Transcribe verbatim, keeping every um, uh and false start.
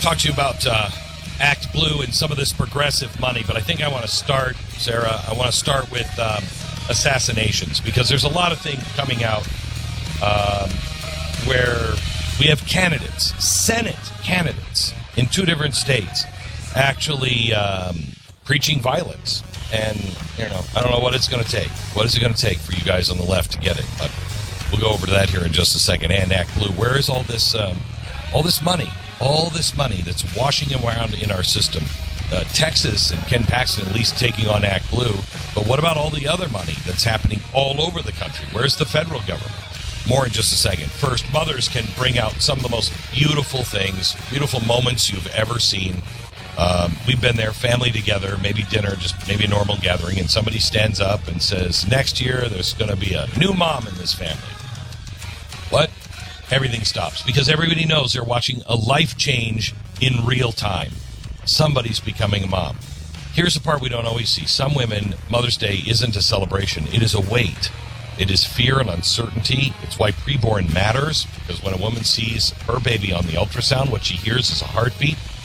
talk to you about uh, Act Blue and some of this progressive money, but I think I want to start, Sarah, I want to start with um, assassinations, because there's a lot of things coming out um, where we have candidates, Senate candidates in two different states actually um, preaching violence. And, you know, I don't know what it's going to take. What is it going to take for you guys on the left to get it? But we'll go over to that here in just a second. And Act Blue, where is all this, um, all this money? All this money that's washing around in our system. Uh, Texas and Ken Paxton at least taking on Act Blue. But what about all the other money that's happening all over the country? Where's the federal government? More in just a second. First, mothers can bring out some of the most beautiful things, beautiful moments you've ever seen. Um, we've been there, family together, maybe dinner, just maybe a normal gathering, and somebody stands up and says, next year there's going to be a new mom in this family. What? Everything stops because everybody knows they're watching a life change in real time. Somebody's becoming a mom. Here's the part we don't always see. Some women, Mother's Day isn't a celebration. It is a weight. It is fear and uncertainty. It's why preborn matters, because when a woman sees her baby on the ultrasound, what she hears is a heartbeat.